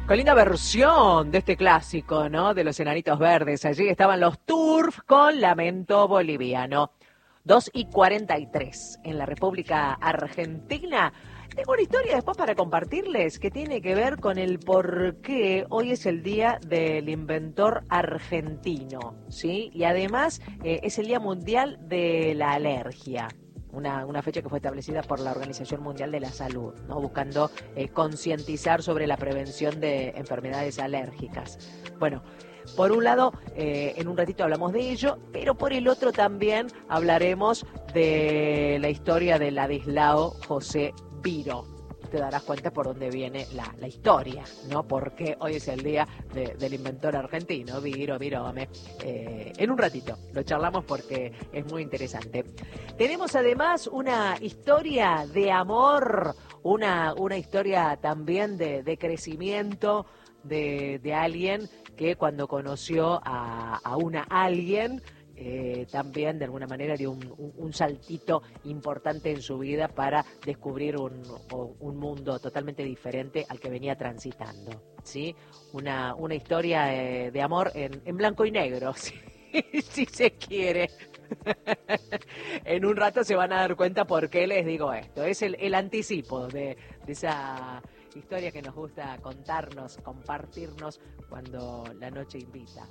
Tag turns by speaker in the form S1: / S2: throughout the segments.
S1: Con linda versión de este clásico, ¿no? De los Enanitos Verdes. Allí estaban los Turf con Lamento Boliviano. 2:43 en la República Argentina. Tengo una historia después para compartirles que tiene que ver con el por qué hoy es el Día del Inventor Argentino, ¿sí? Y además es el Día Mundial de la Alergia. Una fecha que fue establecida por la Organización Mundial de la Salud, ¿no? Buscando concientizar sobre la prevención de enfermedades alérgicas. Bueno, por un lado, en un ratito hablamos de ello, pero por el otro también hablaremos de la historia del Ladislao José Biro. Te darás cuenta por dónde viene la historia, ¿no? Porque hoy es el día del inventor argentino, Virome. En un ratito lo charlamos porque es muy interesante. Tenemos además una historia de amor, una historia también de crecimiento de alguien que cuando conoció a alguien, también de alguna manera dio un saltito importante en su vida para descubrir un mundo totalmente diferente al que venía transitando, ¿sí? Una historia de amor en blanco y negro, ¿sí? Si se quiere. En un rato se van a dar cuenta por qué les digo esto. Es el anticipo de esa historia que nos gusta contarnos, compartirnos cuando la noche invita.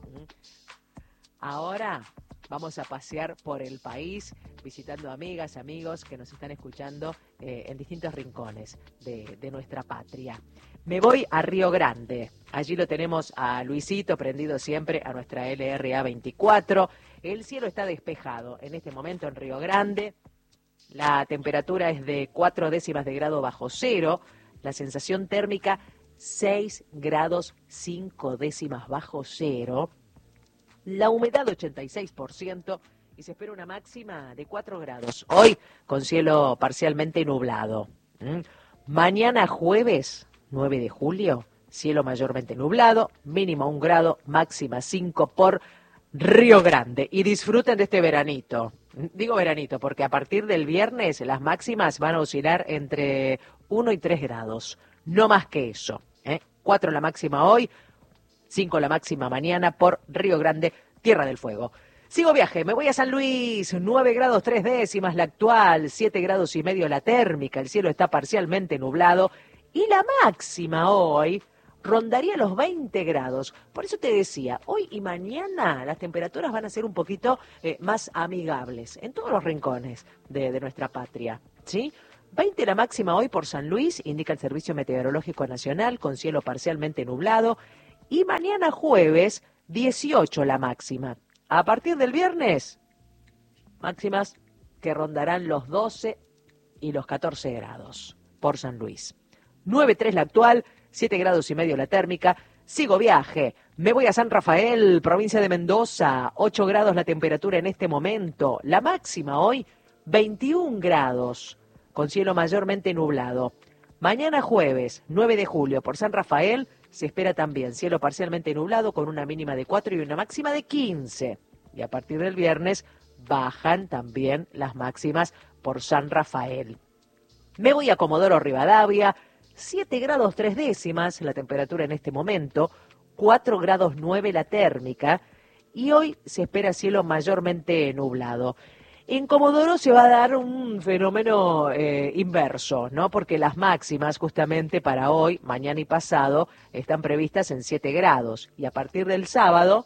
S1: Ahora vamos a pasear por el país visitando amigas, amigos que nos están escuchando en distintos rincones de nuestra patria. Me voy a Río Grande. Allí lo tenemos a Luisito, prendido siempre a nuestra LRA 24. El cielo está despejado en este momento en Río Grande. La temperatura es de 4 décimas de grado bajo cero. La sensación térmica 6 grados 5 décimas bajo cero. La humedad 86% y se espera una máxima de 4 grados. Hoy con cielo parcialmente nublado. Mañana jueves 9 de julio, cielo mayormente nublado, mínima 1 grado, máxima 5 por Río Grande. Y disfruten de este veranito. Digo veranito porque a partir del viernes las máximas van a oscilar entre 1 y 3 grados. No más que eso. 4 la máxima hoy, 5 la máxima mañana por Río Grande, Tierra del Fuego. Sigo viaje, me voy a San Luis, 9 grados 3 décimas la actual, 7 grados y medio la térmica, el cielo está parcialmente nublado y la máxima hoy rondaría los 20 grados. Por eso te decía, hoy y mañana las temperaturas van a ser un poquito más amigables en todos los rincones de nuestra patria, ¿sí? 20 la máxima hoy por San Luis, indica el Servicio Meteorológico Nacional, con cielo parcialmente nublado. Y mañana jueves, 18 la máxima. A partir del viernes, máximas que rondarán los 12 y los 14 grados por San Luis. 9,3 la actual, 7 grados y medio la térmica. Sigo viaje, me voy a San Rafael, provincia de Mendoza, 8 grados la temperatura en este momento. La máxima hoy, 21 grados, con cielo mayormente nublado. Mañana jueves, 9 de julio, por San Rafael, se espera también cielo parcialmente nublado con una mínima de 4 y una máxima de 15. Y a partir del viernes bajan también las máximas por San Rafael. Me voy a Comodoro Rivadavia, 7 grados 3 décimas la temperatura en este momento, 4 grados 9 la térmica y hoy se espera cielo mayormente nublado. En Comodoro se va a dar un fenómeno inverso, ¿no? Porque las máximas justamente para hoy, mañana y pasado están previstas en 7 grados y a partir del sábado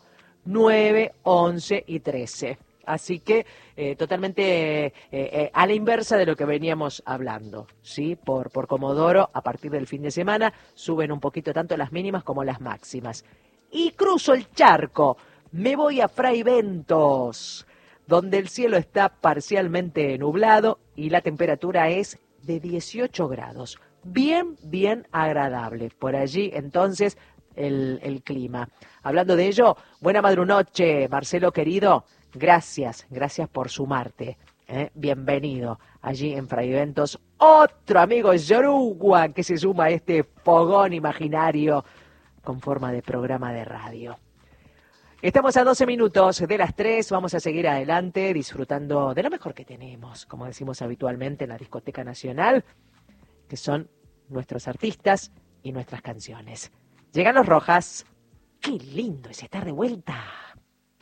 S1: 9, 11 y 13. Así que totalmente a la inversa de lo que veníamos hablando, ¿sí? Por Comodoro, a partir del fin de semana suben un poquito tanto las mínimas como las máximas. Y cruzo el charco, me voy a Fray Bentos, donde el cielo está parcialmente nublado y la temperatura es de 18 grados. Bien, bien agradable. Por allí, entonces, el clima. Hablando de ello, buena madrunoche, Marcelo querido. Gracias por sumarte. Bienvenido allí en Fray Bentos. Otro amigo Yoruba que se suma a este fogón imaginario con forma de programa de radio. Estamos a 12 minutos de las 3, vamos a seguir adelante disfrutando de lo mejor que tenemos, como decimos habitualmente en la Discoteca Nacional, que son nuestros artistas y nuestras canciones. Llegan los Rojas. Qué lindo es estar de vuelta.